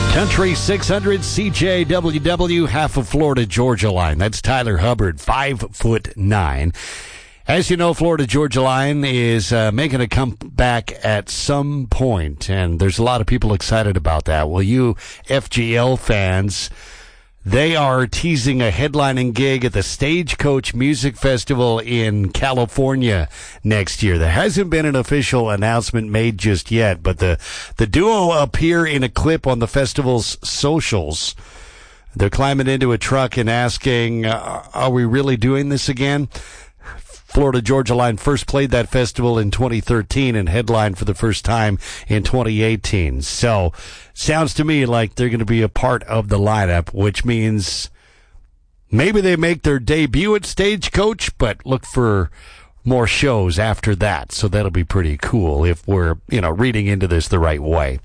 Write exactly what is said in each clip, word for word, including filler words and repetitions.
Country six hundred C J W W, half of Florida Georgia line. That's Tyler Hubbard, five foot nine. As you know, Florida Georgia line is uh, making a comeback at some point, and there's a lot of people excited about that. Well, you F G L fans, they are teasing a headlining gig at the Stagecoach Music Festival in California next year. There hasn't been an official announcement made just yet, but the, the duo appear in a clip on the festival's socials. They're climbing into a truck and asking, uh, are we really doing this again? Florida Georgia Line first played that festival in twenty thirteen and headlined for the first time in twenty eighteen. So, sounds to me like they're going to be a part of the lineup, which means maybe they make their debut at Stagecoach, but look for more shows after that. So that'll be pretty cool if we're, you know, reading into this the right way.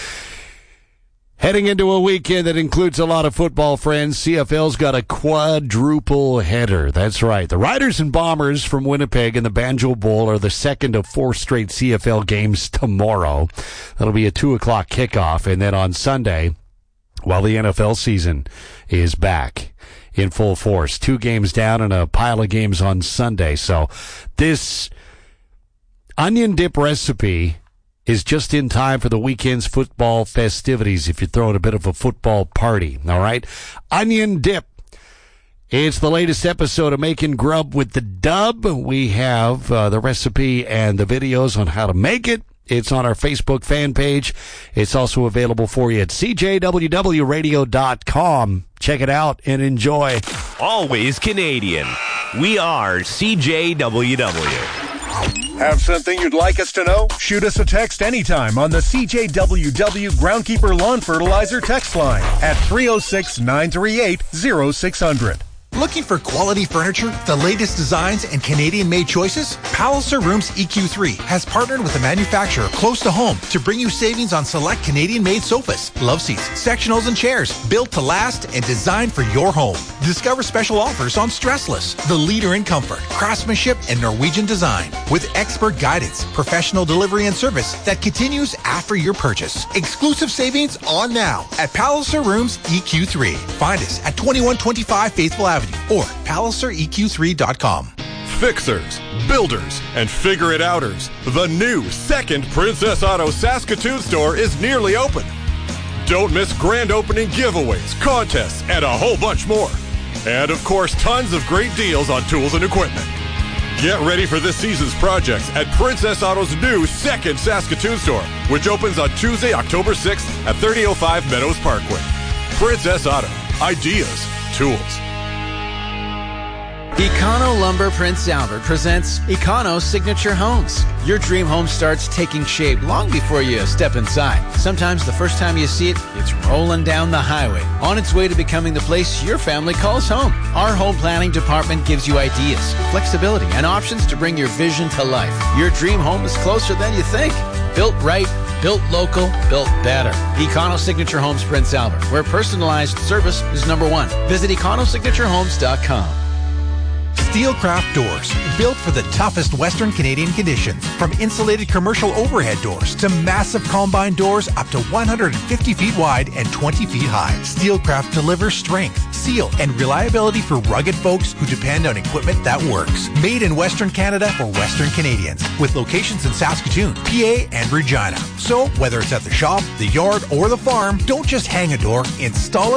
Heading into a weekend that includes a lot of football, friends, C F L's got a quadruple header. That's right. The Riders and Bombers from Winnipeg in the Banjo Bowl are the second of four straight C F L games tomorrow. That'll be a two o'clock kickoff. And then on Sunday, while the N F L season is back in full force, two games down and a pile of games on Sunday. So this onion dip recipe is just in time for the weekend's football festivities if you're throwing a bit of a football party, all right? Onion dip. It's the latest episode of Making Grub with the Dub. We have uh, the recipe and the videos on how to make it. It's on our Facebook fan page. It's also available for you at C J W W radio dot com. Check it out and enjoy. Always Canadian. We are C J W W. Have something you'd like us to know? Shoot us a text anytime on the C J W W Groundkeeper Lawn Fertilizer text line at three oh six, nine three eight, oh six hundred. Looking for quality furniture, the latest designs, and Canadian-made choices? Palliser Rooms E Q three has partnered with a manufacturer close to home to bring you savings on select Canadian-made sofas, love seats, sectionals, and chairs built to last and designed for your home. Discover special offers on Stressless, the leader in comfort, craftsmanship, and Norwegian design, with expert guidance, professional delivery, and service that continues after your purchase. Exclusive savings on now at Palliser Rooms E Q three. Find us at twenty-one twenty-five Faithful Avenue or palliser E Q three dot com. Fixers, builders, and figure-it-outers. The new second Princess Auto Saskatoon store is nearly open. Don't miss grand opening giveaways, contests, and a whole bunch more. And, of course, tons of great deals on tools and equipment. Get ready for this season's projects at Princess Auto's new second Saskatoon store, which opens on Tuesday, October sixth at thirty oh five Meadows Parkway. Princess Auto. Ideas. Tools. Econo Lumber Prince Albert presents Econo Signature Homes. Your dream home starts taking shape long before you step inside. Sometimes the first time you see it, it's rolling down the highway, on its way to becoming the place your family calls home. Our home planning department gives you ideas, flexibility, and options to bring your vision to life. Your dream home is closer than you think. Built right, built local, built better. Econo Signature Homes Prince Albert, where personalized service is number one. Visit econo signature homes dot com. Steelcraft Doors, built for the toughest Western Canadian conditions. From insulated commercial overhead doors to massive combine doors up to one hundred fifty feet wide and twenty feet high. Steelcraft delivers strength, seal, and reliability for rugged folks who depend on equipment that works. Made in Western Canada for Western Canadians, with locations in Saskatoon, P A, and Regina. So, whether it's at the shop, the yard, or the farm, don't just hang a door, install it.